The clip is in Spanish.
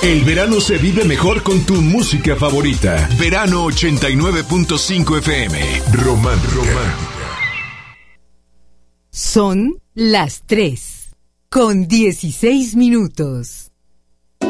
El verano se vive mejor con tu música favorita. Verano 89.5 FM. Romántica. Son las 3:16.